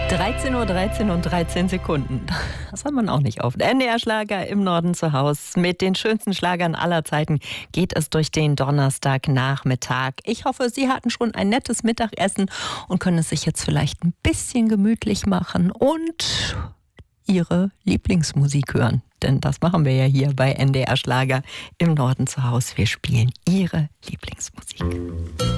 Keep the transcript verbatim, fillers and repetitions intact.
dreizehn Uhr dreizehn und dreizehn Sekunden. Das hat man auch nicht oft. N D R-Schlager im Norden zu Hause. Mit den schönsten Schlagern aller Zeiten geht es durch den Donnerstagnachmittag. Ich hoffe, Sie hatten schon ein nettes Mittagessen und können es sich jetzt vielleicht ein bisschen gemütlich machen und Ihre Lieblingsmusik hören. Denn das machen wir ja hier bei N D R-Schlager im Norden zu Hause. Wir spielen Ihre Lieblingsmusik.